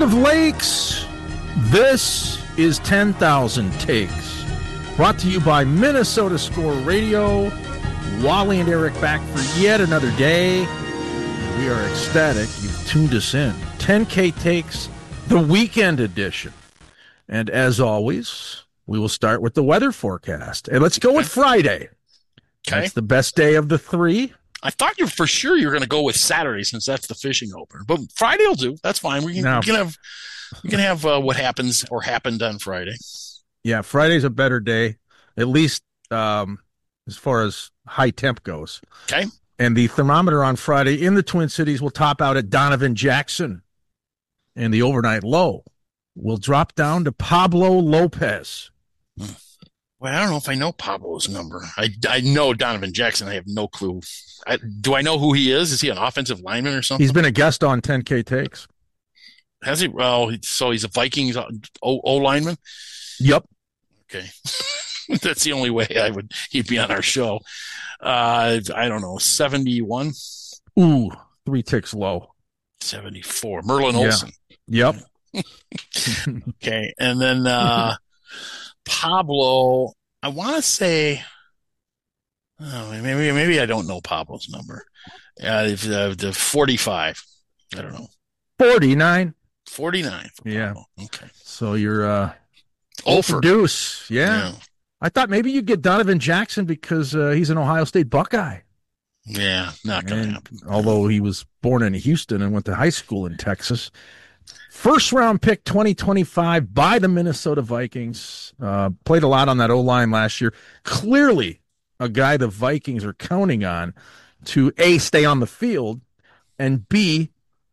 of lakes, this is 10,000 Takes. Brought to you by Minnesota Score Radio. Wally and Eric back for yet another day. We are ecstatic you've tuned us in. 10K Takes, the weekend edition. And as always, we will start with the weather forecast. And let's go with Friday. Okay. That's the best day of the three. I thought you for sure you were going to go with Saturday since that's the fishing opener, but Friday will do. That's fine. We can have what happens or happened on Friday. Yeah, Friday's a better day, at least as far as high temp goes. Okay. And the thermometer on Friday in the Twin Cities will top out at Donovan Jackson, and the overnight low will drop down to Pablo Lopez. Well, I don't know if I know Pablo's number. I know Donovan Jackson. I have no clue. Do I know who he is? Is he an offensive lineman or something? He's been a guest on 10K Takes. Has he? Well, so he's a Vikings O-lineman? Yep. Okay. That's the only way he'd be on our show. I don't know, 71? Ooh, 3 ticks low. 74. Merlin Olsen. Yep. Okay. And then Pablo, I want to say, maybe I don't know Pablo's number. The 45. I don't know. 49. 49. Yeah. Okay. So you're Over. Deuce. Yeah. I thought maybe you'd get Donovan Jackson because he's an Ohio State Buckeye. Yeah, not going to happen. Although he was born in Houston and went to high school in Texas. First round pick 2025 by the Minnesota Vikings. Played a lot on that O-line last year. Clearly a guy the Vikings are counting on to A, stay on the field, and B,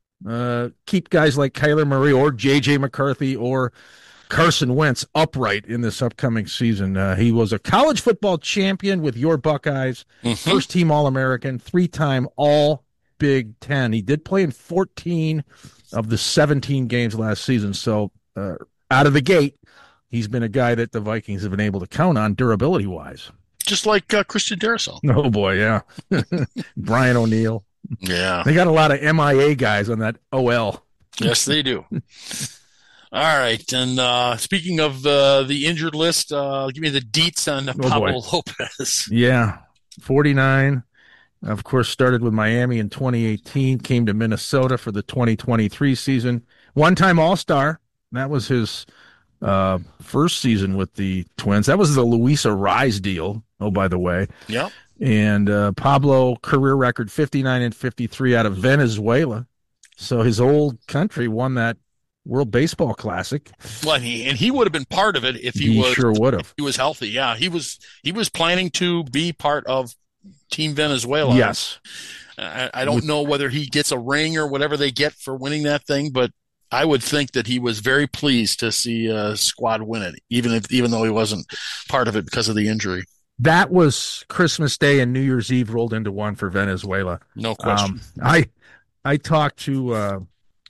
keep guys like Kyler Murray or J.J. McCarthy or Carson Wentz upright in this upcoming season. He was a college football champion with your Buckeyes, first-team All-American, 3-time All-Big Ten. He did play in 14 of the 17 games last season. So out of the gate, he's been a guy that the Vikings have been able to count on durability-wise. Just like Christian Darrisaw. Oh, boy, yeah. Brian O'Neill. Yeah. They got a lot of MIA guys on that OL. Yes, they do. All right. And speaking of the injured list, give me the deets on Pablo Lopez. Yeah. 49. Of course, started with Miami in 2018, came to Minnesota for the 2023 season. One-time All-Star. That was his first season with the Twins. That was the Luisa Rise deal, oh, by the way. Yep. And Pablo, career record 59 and 53 out of Venezuela. So his old country won that World Baseball Classic. Well, he would have been part of it if he sure would have. If he was healthy. Yeah, he was planning to be part of Team Venezuela. Yes. I don't know whether he gets a ring or whatever they get for winning that thing, but I would think that he was very pleased to see a squad win it, even though he wasn't part of it because of the injury. That was Christmas Day and New Year's Eve rolled into one for Venezuela. No question. I talked to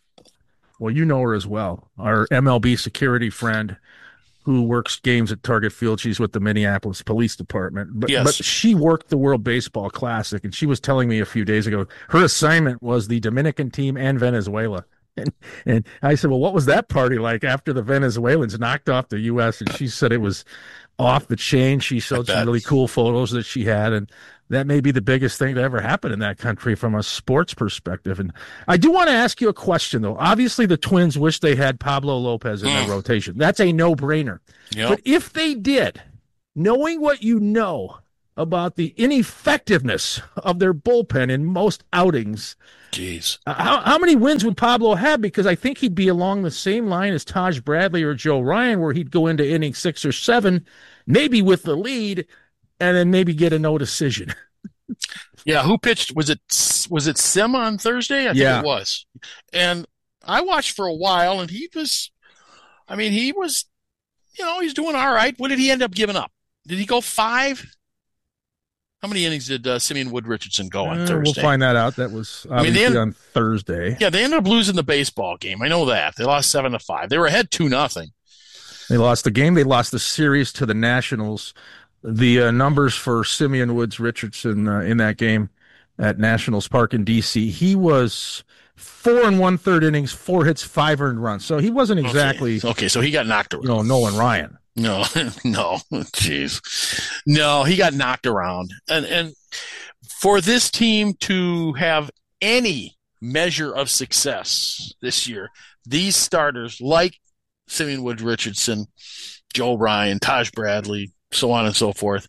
well, you know her as well, our MLB security friend who works games at Target Field. She's with the Minneapolis Police Department. But she worked the World Baseball Classic, and she was telling me a few days ago her assignment was the Dominican team and Venezuela. And I said, well, what was that party like after the Venezuelans knocked off the U.S.? And she said it was off the chain. She showed some really cool photos that she had, and that may be the biggest thing to ever happen in that country from a sports perspective. And I do want to ask you a question, though. Obviously, the Twins wish they had Pablo Lopez in their rotation. That's a no-brainer. Yep. But if they did, knowing what you know about the ineffectiveness of their bullpen in most outings, jeez, how many wins would Pablo have? Because I think he'd be along the same line as Taj Bradley or Joe Ryan, where he'd go into inning 6 or 7, maybe with the lead, and then maybe get a no decision. Yeah, who pitched? Was it Sim on Thursday? I think it was. And I watched for a while, and he was, he's doing all right. What did he end up giving up? Did he go 5? How many innings did Simeon Wood Richardson go on Thursday? We'll find that out. That was obviously on Thursday. Yeah, they ended up losing the baseball game. I know that. They lost 7-5. They were ahead 2-0. They lost the game. They lost the series to the Nationals. The numbers for Simeon Woods Richardson in that game at Nationals Park in D.C., he was 4 1/3 innings, 4 hits, 5 earned runs. So he wasn't exactly okay. So he got knocked around. Nolan Ryan. No, jeez, no, he got knocked around, and for this team to have any measure of success this year, these starters like Simeon Woods Richardson, Joe Ryan, Taj Bradley, so on and so forth,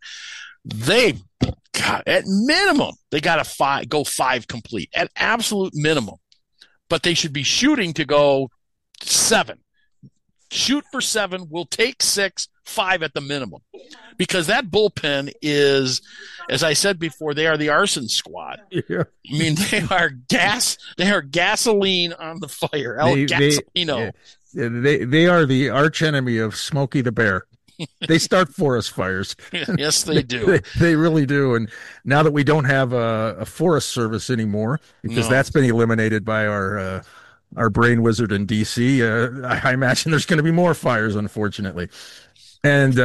at minimum, they got to go 5 complete at absolute minimum, but they should be shooting to go 7. Shoot for 7. We'll take 6, 5 at the minimum, because that bullpen is, as I said before, they are the arson squad. Yeah. I mean, they are gasoline on the fire. They are the arch enemy of Smokey the Bear. They start forest fires. Yes, they do. They really do. And now that we don't have a Forest Service anymore, because that's been eliminated by our brain wizard in DC, I imagine there's going to be more fires, unfortunately. And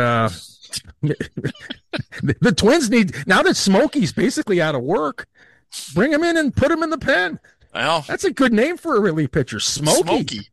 the Twins need, now that Smokey's basically out of work, bring him in and put him in the pen. Well, that's a good name for a relief pitcher, Smokey.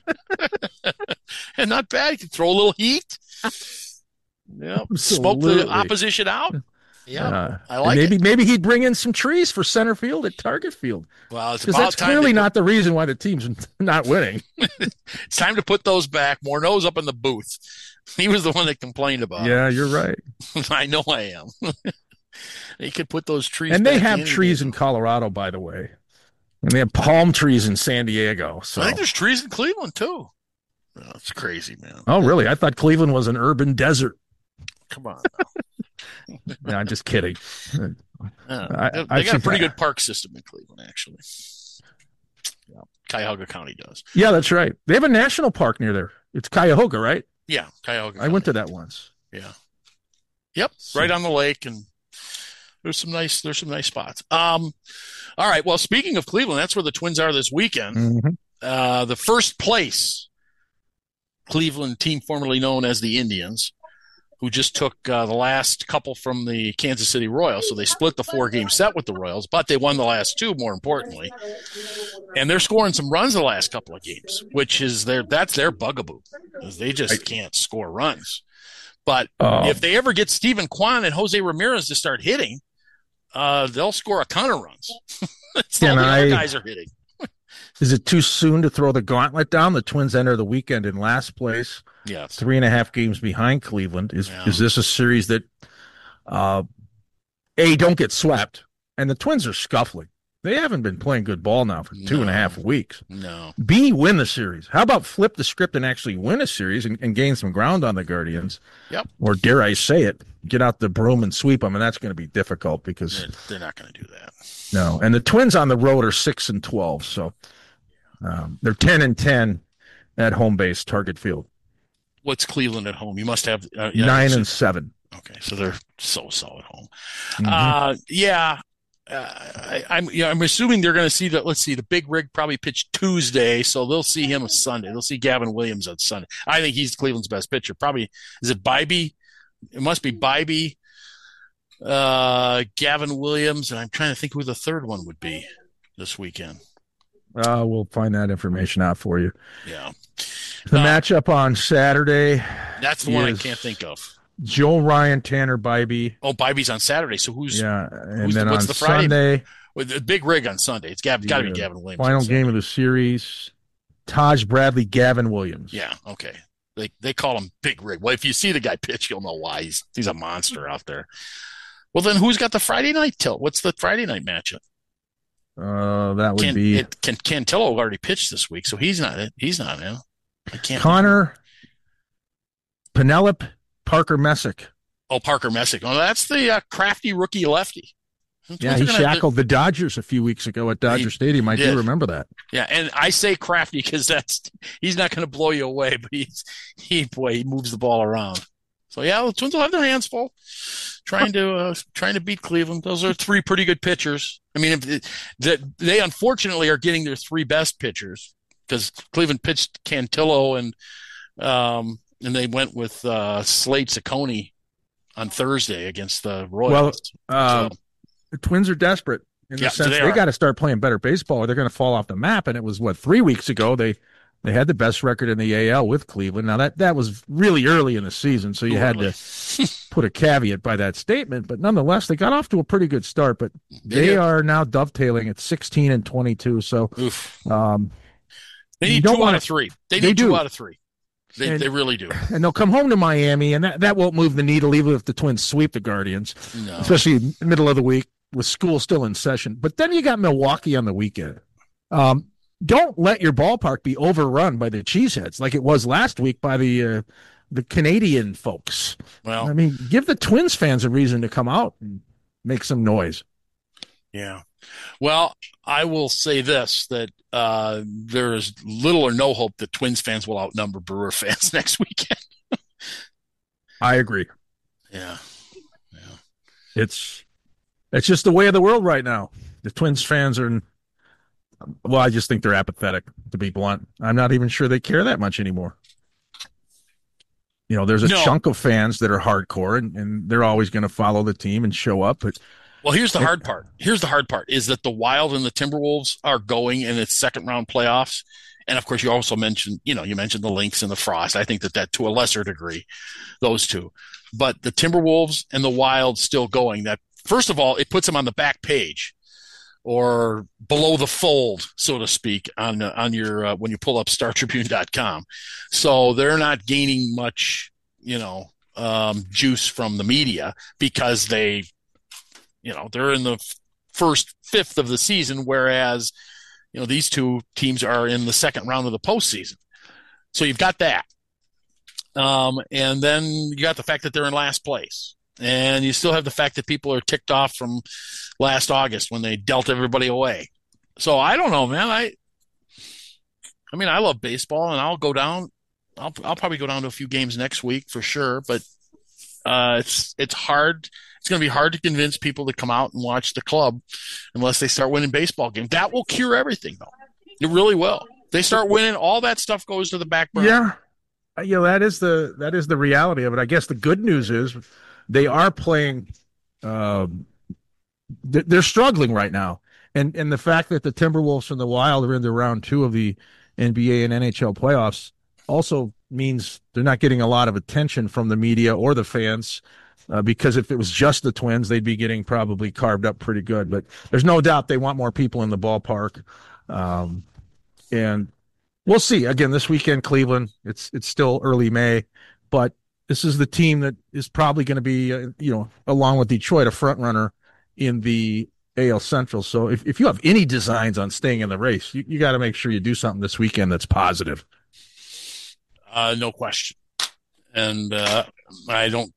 And not bad. You can throw a little heat. Yeah, smoke the opposition out. Yeah, I like it. Maybe he'd bring in some trees for center field at Target Field. Well, it's because that's clearly not the reason why the team's not winning. It's time to put those back. Morneau's up in the booth. He was the one that complained about it. Yeah, you're right. I know I am. They could put those trees and they have trees in Colorado, by the way. And they have palm trees in San Diego. So I think there's trees in Cleveland, too. Oh, it's crazy, man. Oh, really? I thought Cleveland was an urban desert. Come on. No, I'm just kidding. They got a pretty good park system in Cleveland, actually. Yeah, Cuyahoga County does. Yeah, that's right. They have a national park near there. It's Cuyahoga, right? Yeah, Cuyahoga. I went to that once. Yeah. Yep, right on the lake, and there's some nice spots. All right. Well, speaking of Cleveland, that's where the Twins are this weekend. Mm-hmm. The first place Cleveland team formerly known as the Indians, who just took the last couple from the Kansas City Royals. So they split the 4-game set with the Royals, but they won the last 2, more importantly. And they're scoring some runs the last couple of games, which is that's their bugaboo, because they just can't score runs. But if they ever get Steven Kwan and Jose Ramirez to start hitting, they'll score a ton of runs. That's all the other guys are hitting. Is it too soon to throw the gauntlet down? The Twins enter the weekend in last place. Yes. 3.5 games behind Cleveland. Is this a series that, don't get swept? And the Twins are scuffling. They haven't been playing good ball now for 2.5 weeks. No. B, win the series. How about flip the script and actually win a series and gain some ground on the Guardians? Yep. Or dare I say it, get out the broom and sweep them, and that's going to be difficult because they're not going to do that. No. And the Twins on the road are 6-12, so they're 10-10 at home base, Target Field. What's Cleveland at home? You must have 9-7. Okay, so they're so at home. Mm-hmm. I'm assuming they're going to see the big rig probably pitch Tuesday, so they'll see him on Sunday. They'll see Gavin Williams on Sunday. I think he's Cleveland's best pitcher. Probably, is it Bybee? It must be Bybee, Gavin Williams, and I'm trying to think who the third one would be this weekend. We'll find that information out for you. Yeah. The matchup on Saturday. That's the one I can't think of. Joe Ryan, Tanner Bybee. Oh, Bybee's on Saturday. So what's on the Friday? Sunday? With the big rig on Sunday. It's got to be Gavin Williams. Final game of the series. Taj Bradley, Gavin Williams. Yeah. Okay. They call him Big Rig. Well, if you see the guy pitch, you'll know why. He's a monster out there. Well, then who's got the Friday night tilt? What's the Friday night matchup? That would be Cantillo already pitched this week, so he's not in. I can't. Connor, Penelope, Parker Messick. Oh, Parker Messick. Oh, that's the crafty rookie lefty. Yeah, he shackled the Dodgers a few weeks ago at Dodger Stadium. I do remember that. Yeah, and I say crafty because he's not going to blow you away, but he moves the ball around. So yeah, the Twins will have their hands full trying to beat Cleveland. Those are 3 pretty good pitchers. I mean, they unfortunately are getting their 3 best pitchers because Cleveland pitched Cantillo and they went with Slade Ciccone on Thursday against the Royals. Well, the Twins are desperate. in the sense they got to start playing better baseball or they're going to fall off the map. And it was 3 weeks ago they had the best record in the AL with Cleveland. Now that was really early in the season, so you had to put a caveat by that statement. But nonetheless, they got off to a pretty good start. But they are now dovetailing at 16-22. So they need 2 out of 3. They need 2 out of 3. They really do. And they'll come home to Miami, and that won't move the needle even if the Twins sweep the Guardians, especially middle of the week with school still in session. But then you got Milwaukee on the weekend. Don't let your ballpark be overrun by the Cheeseheads like it was last week by the Canadian folks. Well, I mean, give the Twins fans a reason to come out and make some noise. Yeah. Well, I will say this, that there is little or no hope that Twins fans will outnumber Brewer fans next weekend. I agree. Yeah. It's just the way of the world right now. The Twins fans are, well, I just think they're apathetic, to be blunt. I'm not even sure they care that much anymore. There's a chunk of fans that are hardcore, and they're always going to follow the team and show up. But well, here's the hard part. Is that the Wild and the Timberwolves are going in its second-round playoffs. And, of course, you also mentioned, you mentioned the Lynx and the Frost. I think that to a lesser degree, those two. But the Timberwolves and the Wild still going. That, first of all, it puts them on the back page or below the fold, so to speak, on your when you pull up StarTribune.com. So they're not gaining much, juice from the media because they're in the first fifth of the season, whereas these two teams are in the second round of the postseason. So you've got that, and then you got the fact that they're in last place. And you still have the fact that people are ticked off from last August when they dealt everybody away. So I don't know, man. I mean, I love baseball, and I'll go down. I'll probably go down to a few games next week for sure. But it's hard. It's going to be hard to convince people to come out and watch the club unless they start winning baseball games. That will cure everything, though. It really will. They start winning, all that stuff goes to the back burner. Yeah, that is the reality of it. I guess the good news is they are playing. They're struggling right now, and the fact that the Timberwolves and the Wild are in the round 2 of the NBA and NHL playoffs also means they're not getting a lot of attention from the media or the fans. Because if it was just the Twins, they'd be getting probably carved up pretty good. But there's no doubt they want more people in the ballpark, and we'll see. Again, this weekend, Cleveland. It's still early May, but this is the team that is probably going to be, along with Detroit, a front runner in the AL Central. So if you have any designs on staying in the race, you got to make sure you do something this weekend that's positive. No question. And I don't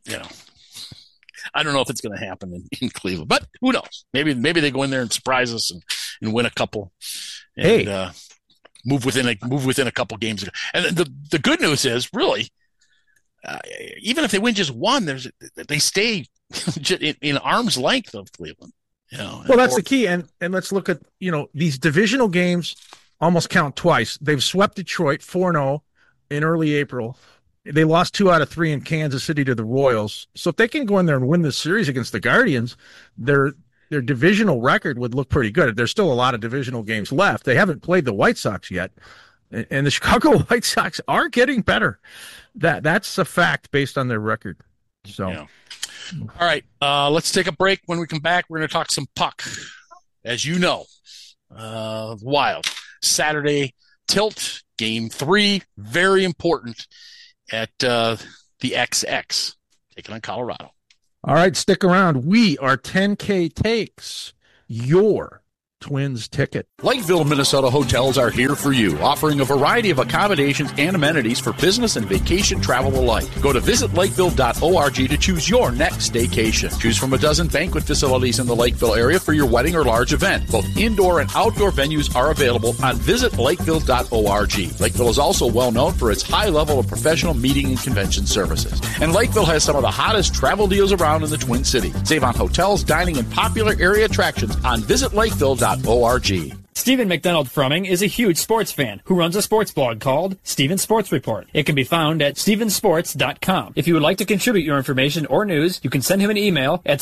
know if it's going to happen in Cleveland, but who knows? Maybe they go in there and surprise us and win a couple, and move within a couple games. And the good news is, really, even if they win just one, they stay in arm's length of Cleveland. Well, that's the key. And let's look at these divisional games almost count twice. They've swept Detroit 4-0 in early April. They lost 2 out of 3 in Kansas City to the Royals. So if they can go in there and win this series against the Guardians, their divisional record would look pretty good. There's still a lot of divisional games left. They haven't played the White Sox yet. And the Chicago White Sox are getting better. That's a fact based on their record. So, yeah. All right, let's take a break. When we come back, we're going to talk some puck. As you know, Wild. Saturday, tilt, game 3, very important at the XX, taking on Colorado. All right, stick around. We are 10K Takes, your Twins ticket. Lakeville, Minnesota hotels are here for you, offering a variety of accommodations and amenities for business and vacation travel alike. Go to visitlakeville.org to choose your next staycation. Choose from a dozen banquet facilities in the Lakeville area for your wedding or large event. Both indoor and outdoor venues are available on visitlakeville.org. Lakeville is also well known for its high level of professional meeting and convention services. And Lakeville has some of the hottest travel deals around in the Twin Cities. Save on hotels, dining, and popular area attractions on visitlakeville.org. Stephen McDonald Frumming is a huge sports fan who runs a sports blog called Stephen Sports Report. It can be found at stephensports.com. If you would like to contribute your information or news, you can send him an email at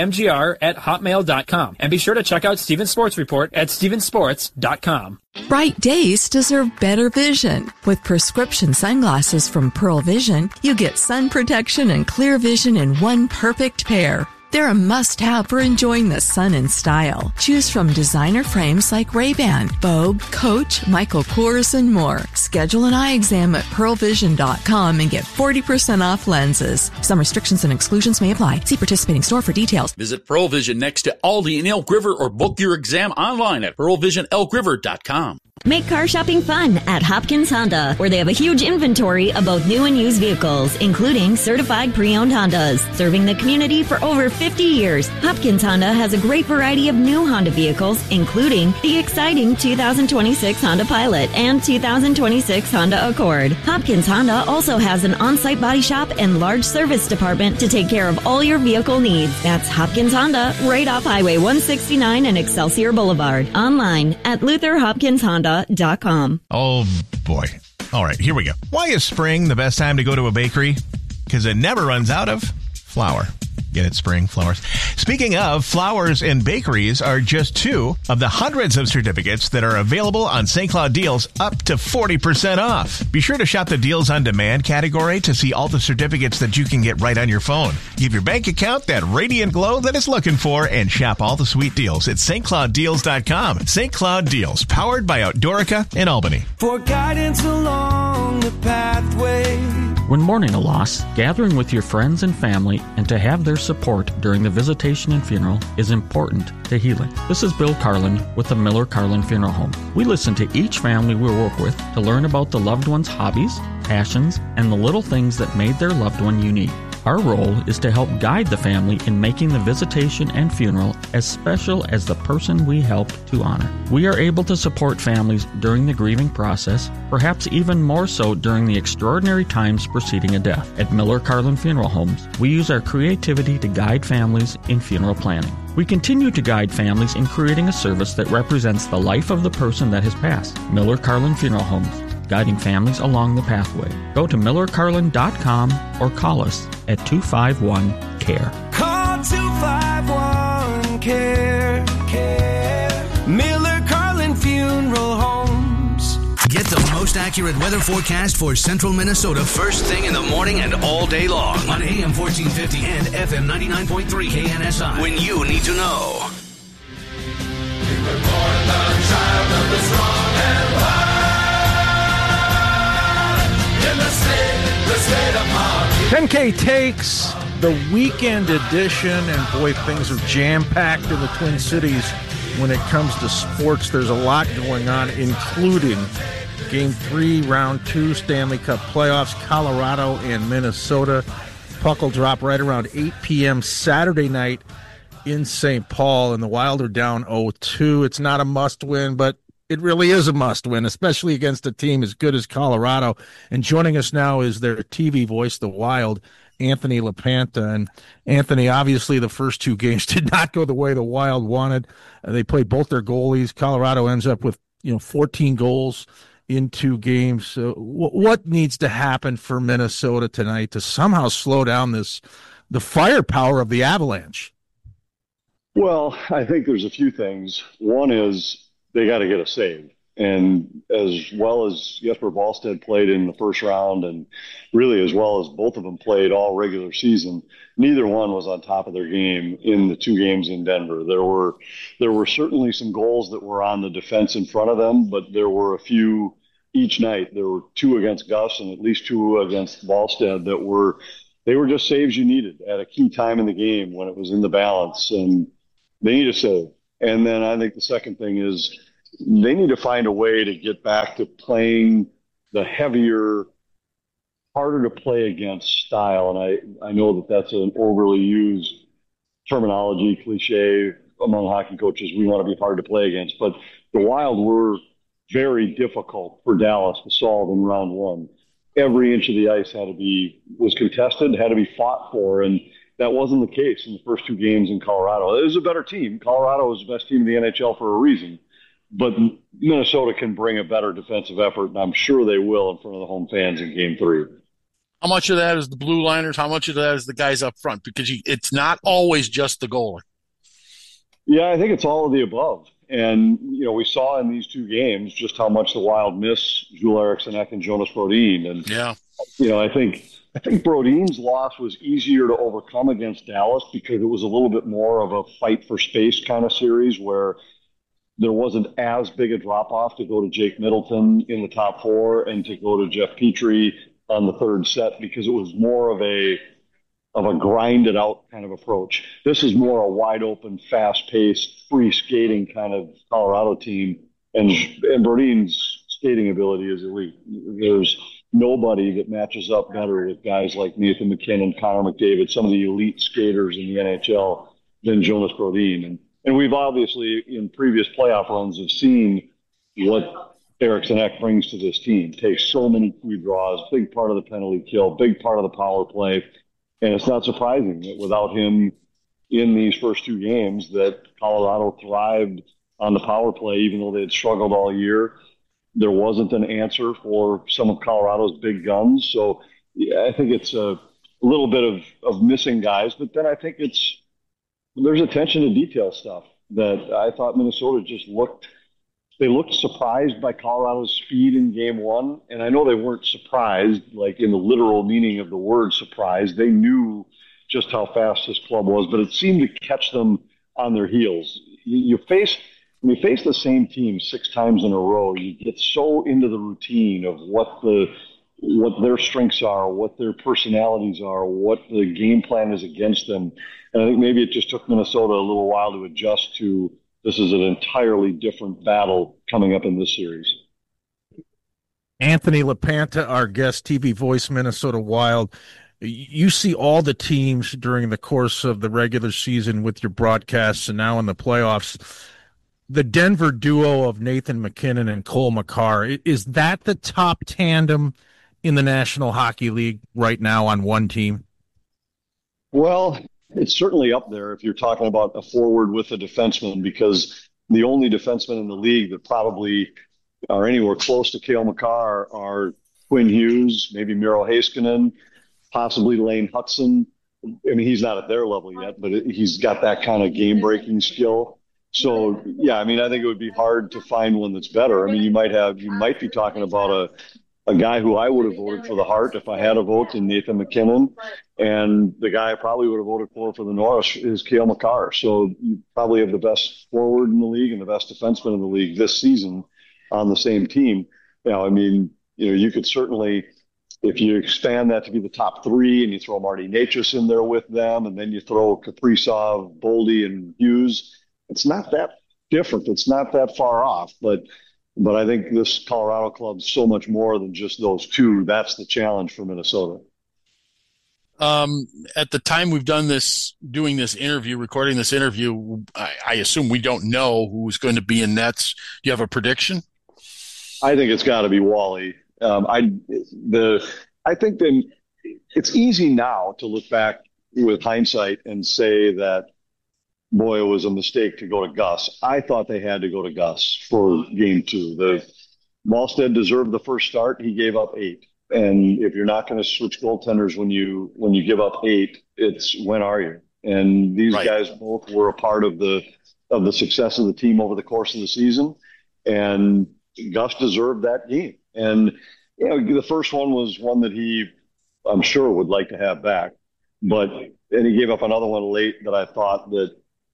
stephenmgr@hotmail.com. And be sure to check out Stephen Sports Report at stephensports.com. Bright days deserve better vision. With prescription sunglasses from Pearl Vision, you get sun protection and clear vision in one perfect pair. They're a must-have for enjoying the sun in style. Choose from designer frames like Ray-Ban, Vogue, Coach, Michael Kors, and more. Schedule an eye exam at pearlvision.com and get 40% off lenses. Some restrictions and exclusions may apply. See participating store for details. Visit Pearl Vision next to Aldi in Elk River or book your exam online at pearlvisionelkriver.com. Make car shopping fun at Hopkins Honda, where they have a huge inventory of both new and used vehicles, including certified pre-owned Hondas. Serving the community for over 50 years, Hopkins Honda has a great variety of new Honda vehicles, including the exciting 2026 Honda Pilot and 2026 Honda Accord. Hopkins Honda also has an on-site body shop and large service department to take care of all your vehicle needs. That's Hopkins Honda, right off Highway 169 and Excelsior Boulevard. Online at LutherHopkinsHonda.com. Oh, boy. All right, here we go. Why is spring the best time to go to a bakery? Because it never runs out of flour. Get it, spring flowers. Speaking of, flowers and bakeries are just two of the hundreds of certificates that are available on St. Cloud Deals, up to 40% off. Be sure to shop the Deals on Demand category to see all the certificates that you can get right on your phone. Give your bank account that radiant glow that it's looking for and shop all the sweet deals at stclouddeals.com. St. Cloud Deals, powered by Outdoorica in Albany. For guidance along the pathway. When mourning a loss, gathering with your friends and family and to have their support during the visitation and funeral is important to healing. This is Bill Carlin with the Miller Carlin Funeral Home. We listen to each family we work with to learn about the loved one's hobbies, passions, and the little things that made their loved one unique. Our role is to help guide the family in making the visitation and funeral as special as the person we helped to honor. We are able to support families during the grieving process, perhaps even more so during the extraordinary times preceding a death. At Miller Carlin Funeral Homes, we use our creativity to guide families in funeral planning. We continue to guide families in creating a service that represents the life of the person that has passed. Miller Carlin Funeral Homes, guiding families along the pathway. Go to millercarlin.com or call us at 251-CARE. Call 251-CARE. Miller Carlin Funeral Homes. Get the most accurate weather forecast for central Minnesota first thing in the morning and all day long on AM 1450 and FM 99.3 KNSI. When you need to know. We were born the child of the strong and wild. 10K takes the weekend edition, and boy, things are jam-packed in the Twin Cities when it comes to sports. There's a lot going on, including Game 3, Round 2, Stanley Cup playoffs, Colorado and Minnesota. Puck will drop right around 8 p.m. Saturday night in St. Paul, and the Wild are down 0-2. It's not a must-win, but it really is a must-win, especially against a team as good as Colorado. And joining us now is their TV voice, the Wild, Anthony LaPanta. And Anthony, obviously the first two games did not go the way the Wild wanted. They played both their goalies. Colorado ends up with 14 goals in 2 games. What needs to happen for Minnesota tonight to somehow slow down the firepower of the Avalanche? Well, I think there's a few things. One is they got to get a save. And as well as Jesper Wallstedt played in the first round, and really as well as both of them played all regular season, neither one was on top of their game in the 2 games in Denver. There were certainly some goals that were on the defense in front of them, but there were a few each night. There were 2 against Gus and at least 2 against Wallstedt that were just saves you needed at a key time in the game when it was in the balance, and they need a save. And then I think the second thing is they need to find a way to get back to playing the heavier, harder to play against style. And I know that that's an overly used terminology, cliche among hockey coaches. We want to be hard to play against. But the Wild were very difficult for Dallas to solve in round 1. Every inch of the ice was contested, had to be fought for. And that wasn't the case in the first 2 games in Colorado. It was a better team. Colorado was the best team in the NHL for a reason. but Minnesota can bring a better defensive effort, and I'm sure they will in front of the home fans in Game 3. How much of that is the blue liners? How much of that is the guys up front? Because it's not always just the goalie. Yeah, I think it's all of the above. And, we saw in these two games just how much the Wild miss Joel Eriksson Ek and Jonas Brodin. And, yeah, I think Brodin's loss was easier to overcome against Dallas because it was a little bit more of a fight for space kind of series where there wasn't as big a drop-off to go to Jake Middleton in the top four and to go to Jeff Petrie on the third set because it was more of a grinded out kind of approach. This is more a wide open, fast paced, free skating kind of Colorado team. And Brodin's skating ability is elite. There's nobody that matches up better with guys like Nathan MacKinnon, Connor McDavid, some of the elite skaters in the NHL than Jonas Brodin. And we've obviously in previous playoff runs have seen what Eriksson Ek brings to this team. Takes so many key draws, big part of the penalty kill, big part of the power play. And it's not surprising that without him in these first two games that Colorado thrived on the power play, even though they had struggled all year. There wasn't an answer for some of Colorado's big guns. So yeah, I think it's a little bit of missing guys. But then I think there's attention to detail stuff that I thought Minnesota just looked surprised by Colorado's speed in Game 1. And I know they weren't surprised, like in the literal meaning of the word surprised. They knew just how fast this club was, but it seemed to catch them on their heels. When you face the same team 6 times in a row, you get so into the routine of what their strengths are, what their personalities are, what the game plan is against them. And I think maybe it just took Minnesota a little while to adjust to this is an entirely different battle coming up in this series. Anthony LaPanta, our guest, TV voice, Minnesota Wild. You see all the teams during the course of the regular season with your broadcasts and now in the playoffs. The Denver duo of Nathan MacKinnon and Cole Makar, is that the top tandem in the National Hockey League right now on one team? Well, it's certainly up there if you're talking about a forward with a defenseman, because the only defensemen in the league that probably are anywhere close to Cale Makar are Quinn Hughes, maybe Miro Heiskanen, possibly Lane Hutson. I mean, he's not at their level yet, but he's got that kind of game-breaking skill. So, yeah, I mean, I think it would be hard to find one that's better. I mean, you might be talking about a guy who I would have voted for the Hart if I had a vote in Nathan MacKinnon, and the guy I probably would have voted for the Norris is Cale Makar. So you probably have the best forward in the league and the best defenseman in the league this season on the same team. I mean, you could certainly, if you expand that to be the top 3 and you throw Marty Natchez in there with them, and then you throw Kaprizov, Boldy, and Hughes, it's not that different. It's not that far off, but I think this Colorado club's so much more than just those two. That's the challenge for Minnesota. At the time we've done this, recording this interview, I assume we don't know who's going to be in nets. Do you have a prediction? I think it's got to be Wally. I think then it's easy now to look back with hindsight and say that, boy, it was a mistake to go to Gus. I thought they had to go to Gus for Game 2. Wallstead deserved the first start. He gave up 8. And if you're not going to switch goaltenders when you give up 8, it's when are you? And these guys both were a part of the success of the team over the course of the season. And Gus deserved that game. And the first one was one that he, I'm sure, would like to have back. And he gave up another one late that I thought that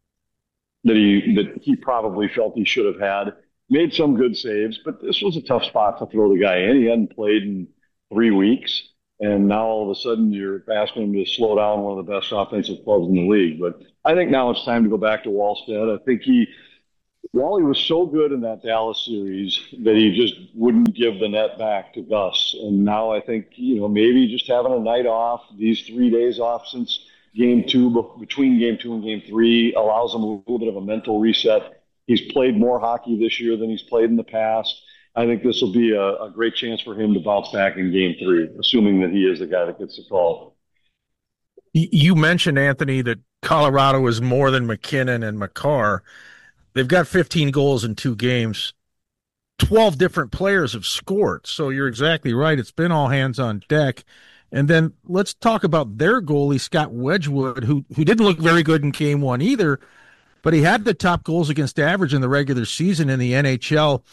he probably felt he should have had. Made some good saves, but this was a tough spot to throw the guy in. He hadn't played in 3 weeks, and now all of a sudden you're asking him to slow down one of the best offensive clubs in the league. But I think now it's time to go back to Wallstead. I think Wally was so good in that Dallas series that he just wouldn't give the net back to Gus. And now I think, maybe just having a night off, these 3 days off since Game 2, between Game 2 and Game 3, allows him a little bit of a mental reset. He's played more hockey this year than he's played in the past. I think this will be a great chance for him to bounce back in Game 3, assuming that he is the guy that gets the call. You mentioned, Anthony, that Colorado is more than MacKinnon and Makar. they've got 15 goals in 2 games. 12 different players have scored. So you're exactly right. It's been all hands on deck. And then let's talk about their goalie, Scott Wedgwood, who didn't look very good in game 1 either, but he had the top goals against average in the regular season in the NHL.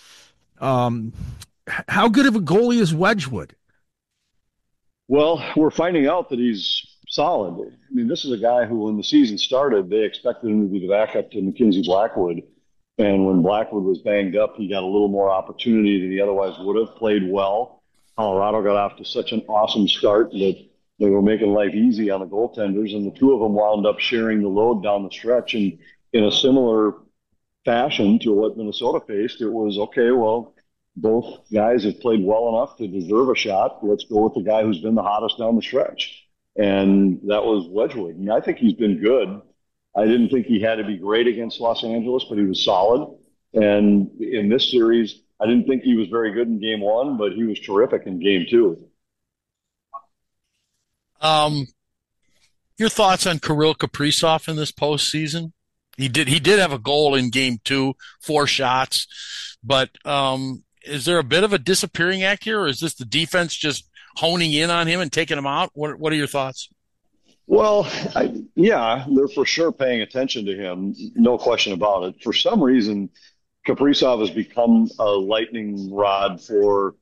How good of a goalie is Wedgwood? Well, we're finding out that he's solid. I mean, this is a guy who, when the season started, they expected him to be the backup to Mackenzie Blackwood. And when Blackwood was banged up, he got a little more opportunity than he otherwise would have. Played well. Colorado got off to such an awesome start that they were making life easy on the goaltenders, and the two of them wound up sharing the load down the stretch. And in a similar fashion to what Minnesota faced, it was, okay, well, both guys have played well enough to deserve a shot. Let's go with the guy who's been the hottest down the stretch. And that was Wedgwood. And I think he's been good. I didn't think he had to be great against Los Angeles, but he was solid. And in this series, I didn't think he was very good in game 1, but he was terrific in game 2. Your thoughts on Kirill Kaprizov in this postseason? He did have a goal in game 2, 4 shots, but is there a bit of a disappearing act here, or is this the defense just honing in on him and taking him out? What are your thoughts? Well, yeah, they're for sure paying attention to him, no question about it. For some reason, Kaprizov has become a lightning rod for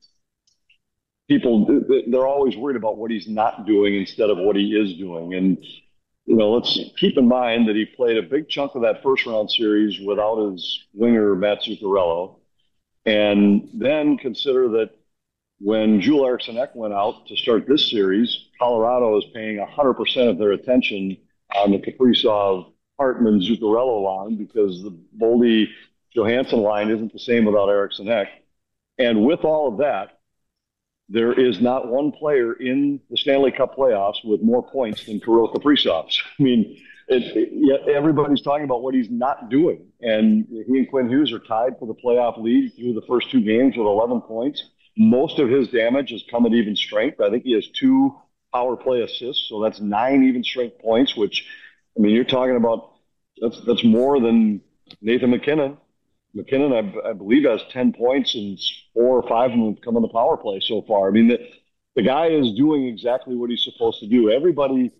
people. They're always worried about what he's not doing instead of what he is doing. And, let's keep in mind that he played a big chunk of that first-round series without his winger, Matt Zuccarello. And then consider that when Joel Eriksson-Ek went out to start this series, Colorado is paying 100% of their attention on the Kaprizov, Hartman, Zuccarello line because the Boldy Johansson line isn't the same without Eriksson-Ek. And with all of that, there is not one player in the Stanley Cup playoffs with more points than Kirill Kaprizov. I mean, everybody's talking about what he's not doing. And he and Quinn Hughes are tied for the playoff lead through the first 2 games with 11 points. Most of his damage has come at even strength. I think he has 2 power play assists, so that's 9 even strength points, which, I mean, you're talking about that's more than Nathan McKinnon. McKinnon, I believe, has 10 points, and 4 or 5 of them have come on the power play so far. I mean, the guy is doing exactly what he's supposed to do. Everybody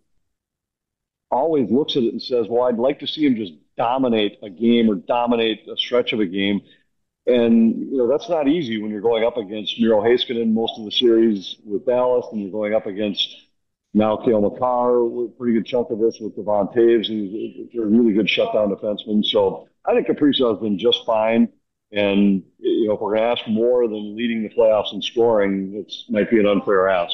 always looks at it and says, well, I'd like to see him just dominate a game or dominate a stretch of a game. And, that's not easy when you're going up against Miro Heiskanen most of the series with Dallas, and you're going up against now Cale Makar, with a pretty good chunk of this with Devon Taves, who's a really good shutdown defenseman. So I think Kaprizov has been just fine. And, if we're going to ask more than leading the playoffs in scoring, it might be an unfair ask.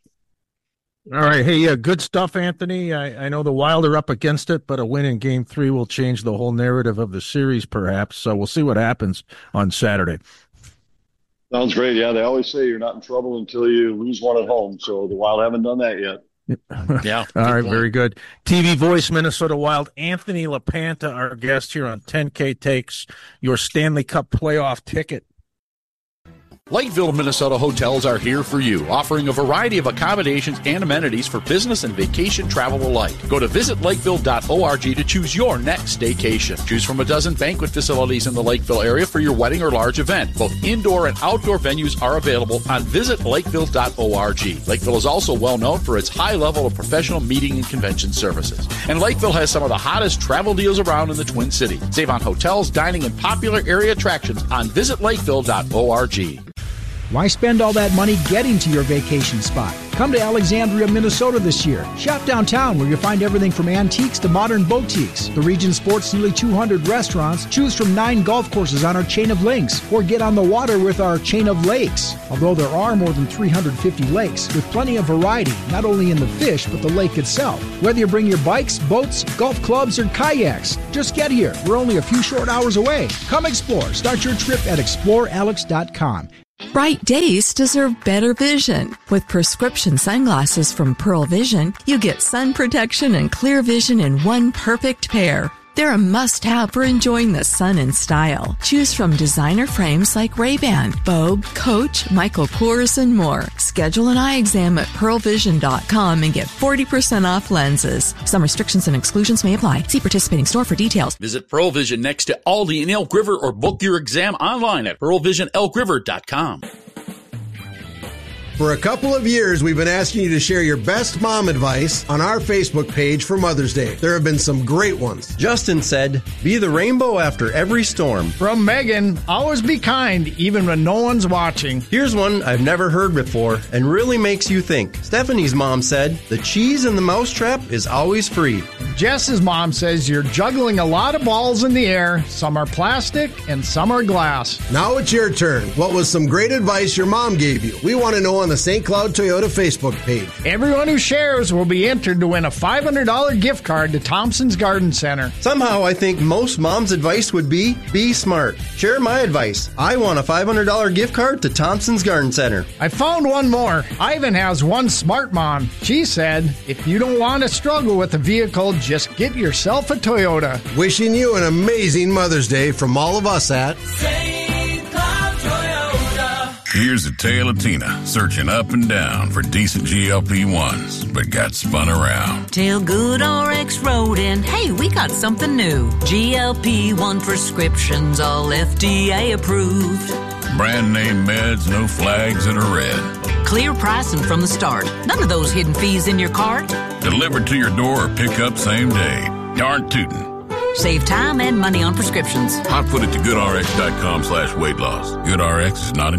All right. Hey, good stuff, Anthony. I know the Wild are up against it, but a win in game 3 will change the whole narrative of the series, perhaps. So we'll see what happens on Saturday. Sounds great. Yeah, they always say you're not in trouble until you lose one at home. So the Wild haven't done that yet. Yeah. All right. Very good. TV voice, Minnesota Wild, Anthony LaPanta, our guest here on 10K Takes, your Stanley Cup playoff ticket. Lakeville, Minnesota hotels are here for you, offering a variety of accommodations and amenities for business and vacation travel alike. Go to visitlakeville.org to choose your next staycation. Choose from a dozen banquet facilities in the Lakeville area for your wedding or large event. Both indoor and outdoor venues are available on visitlakeville.org. Lakeville is also well known for its high level of professional meeting and convention services. And Lakeville has some of the hottest travel deals around in the Twin Cities. Save on hotels, dining, and popular area attractions on visitlakeville.org. Why spend all that money getting to your vacation spot? Come to Alexandria, Minnesota this year. Shop downtown where you'll find everything from antiques to modern boutiques. The region sports nearly 200 restaurants. Choose from 9 golf courses on our chain of links, or get on the water with our chain of lakes. Although there are more than 350 lakes, with plenty of variety, not only in the fish, but the lake itself. Whether you bring your bikes, boats, golf clubs, or kayaks, just get here. We're only a few short hours away. Come explore. Start your trip at explorealex.com. Bright days deserve better vision. With prescription sunglasses from Pearl Vision, you get sun protection and clear vision in one perfect pair. They're a must-have for enjoying the sun in style. Choose from designer frames like Ray-Ban, Vogue, Coach, Michael Kors, and more. Schedule an eye exam at pearlvision.com and get 40% off lenses. Some restrictions and exclusions may apply. See participating store for details. Visit Pearl Vision next to Aldi in Elk River or book your exam online at pearlvisionelkriver.com. For a couple of years, we've been asking you to share your best mom advice on our Facebook page for Mother's Day. There have been some great ones. Justin said, be the rainbow after every storm. From Megan, always be kind, even when no one's watching. Here's one I've never heard before and really makes you think. Stephanie's mom said, the cheese in the mousetrap is always free. Jess's mom says you're juggling a lot of balls in the air. Some are plastic and some are glass. Now it's your turn. What was some great advice your mom gave you? We want to know on the St. Cloud Toyota Facebook page. Everyone who shares will be entered to win a $500 gift card to Thompson's Garden Center. Somehow I think most mom's advice would be smart. Share my advice. I want a $500 gift card to Thompson's Garden Center. I found one more. Ivan has one smart mom. She said, if you don't want to struggle with a vehicle, just get yourself a Toyota. Wishing you an amazing Mother's Day from all of us at St. Cloud Toyota. Here's a tale of Tina searching up and down for decent GLP-1s, but got spun around. Till Good RX wrote in, hey, we got something new. GLP-1 prescriptions, all FDA approved. Brand name meds, no flags that are red. Clear pricing from the start. None of those hidden fees in your cart. Delivered to your door or pick up same day. Darn tootin'. Save time and money on prescriptions. Hot foot it to GoodRx.com/weight loss. GoodRx is not